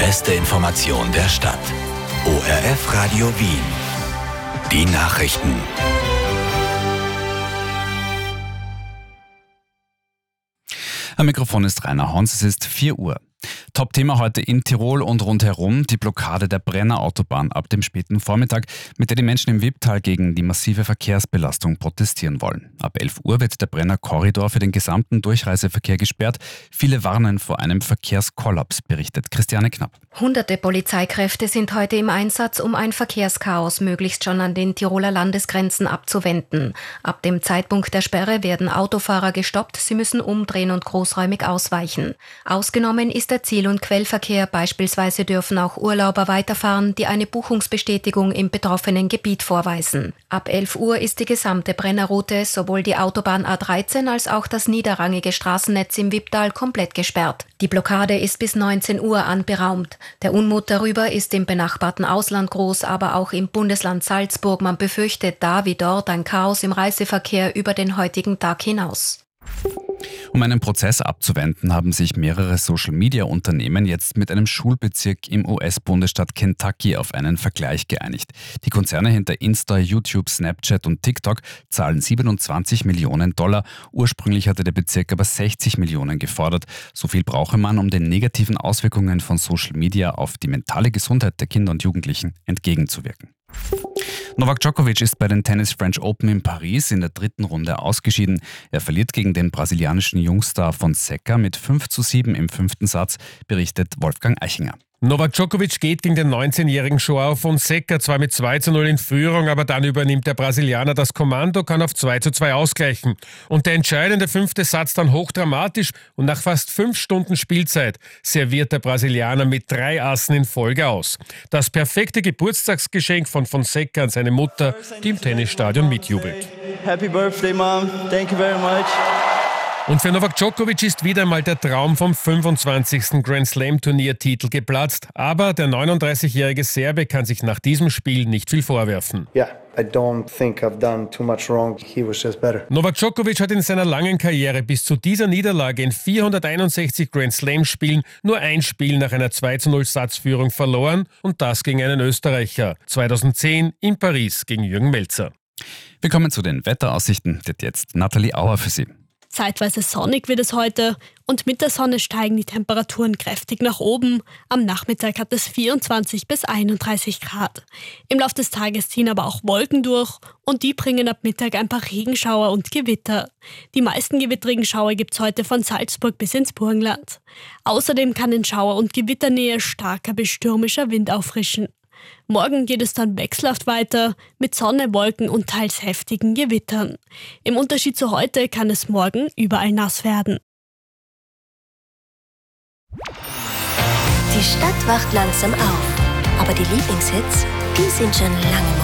beste Information der Stadt. ORF Radio Wien. Die Nachrichten. Am Mikrofon ist Rainer Hons, es ist 4 Uhr. Top-Thema heute in Tirol und rundherum, die Blockade der Brenner Autobahn ab dem späten Vormittag, mit der die Menschen im Wipptal gegen die massive Verkehrsbelastung protestieren wollen. Ab 11 Uhr wird der Brenner Korridor für den gesamten Durchreiseverkehr gesperrt. Viele warnen vor einem Verkehrskollaps, berichtet Christiane Knapp. Hunderte Polizeikräfte sind heute im Einsatz, um ein Verkehrschaos möglichst schon an den Tiroler Landesgrenzen abzuwenden. Ab dem Zeitpunkt der Sperre werden Autofahrer gestoppt, sie müssen umdrehen und großräumig ausweichen. Ausgenommen ist der Ziel- und Quellverkehr, beispielsweise dürfen auch Urlauber weiterfahren, die eine Buchungsbestätigung im betroffenen Gebiet vorweisen. Ab 11 Uhr ist die gesamte Brennerroute, sowohl die Autobahn A13 als auch das niederrangige Straßennetz im Wipptal komplett gesperrt. Die Blockade ist bis 19 Uhr anberaumt. Der Unmut darüber ist im benachbarten Ausland groß, aber auch im Bundesland Salzburg. Man befürchtet da wie dort ein Chaos im Reiseverkehr über den heutigen Tag hinaus. Um einen Prozess abzuwenden, haben sich mehrere Social-Media-Unternehmen jetzt mit einem Schulbezirk im US-Bundesstaat Kentucky auf einen Vergleich geeinigt. Die Konzerne hinter Insta, YouTube, Snapchat und TikTok zahlen $27 Millionen. Ursprünglich hatte der Bezirk aber 60 Millionen gefordert. So viel brauche man, um den negativen Auswirkungen von Social Media auf die mentale Gesundheit der Kinder und Jugendlichen entgegenzuwirken. Novak Djokovic ist bei den Tennis French Open in Paris in der 3. Runde ausgeschieden. Er verliert gegen den brasilianischen Jungstar Fonseca mit 5:7 im 5. Satz, berichtet Wolfgang Eichinger. Novak Djokovic geht gegen den 19-jährigen João Fonseca zwar mit 2:0 in Führung, aber dann übernimmt der Brasilianer das Kommando, kann auf 2:2 ausgleichen. Und der entscheidende 5. Satz dann hochdramatisch und nach fast 5 Stunden Spielzeit serviert der Brasilianer mit 3 Assen in Folge aus. Das perfekte Geburtstagsgeschenk von Fonseca an seine Mutter, die im Tennisstadion mitjubelt. Happy Birthday, Mom. Thank you very much. Und für Novak Djokovic ist wieder einmal der Traum vom 25. Grand Slam-Turniertitel geplatzt. Aber der 39-jährige Serbe kann sich nach diesem Spiel nicht viel vorwerfen. Yeah, I don't think I've done too much wrong. He was just better. Novak Djokovic hat in seiner langen Karriere bis zu dieser Niederlage in 461 Grand Slam-Spielen nur ein Spiel nach einer 2:0 Satzführung verloren und das gegen einen Österreicher. 2010 in Paris gegen Jürgen Melzer. Wir kommen zu den Wetteraussichten. Das jetzt Nathalie Auer für Sie. Zeitweise sonnig wird es heute und mit der Sonne steigen die Temperaturen kräftig nach oben. Am Nachmittag hat es 24 bis 31 Grad. Im Laufe des Tages ziehen aber auch Wolken durch und die bringen ab Mittag ein paar Regenschauer und Gewitter. Die meisten gewittrigen Schauer gibt es heute von Salzburg bis ins Burgenland. Außerdem kann in Schauer- und Gewitternähe starker bis stürmischer Wind auffrischen. Morgen geht es dann wechselhaft weiter mit Sonne, Wolken und teils heftigen Gewittern. Im Unterschied zu heute kann es morgen überall nass werden. Die Stadt wacht langsam auf, aber die Lieblingshits, die sind schon lange